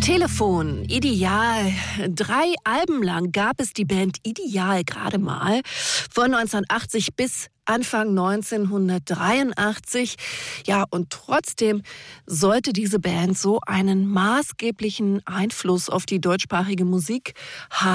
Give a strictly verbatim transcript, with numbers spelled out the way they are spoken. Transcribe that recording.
Telefon, Ideal. Drei Alben lang gab es die Band Ideal gerade mal. Von neunzehnhundertachtzig bis Anfang neunzehnhundertdreiundachtzig. Ja, und trotzdem sollte diese Band so einen maßgeblichen Einfluss auf die deutschsprachige Musik haben.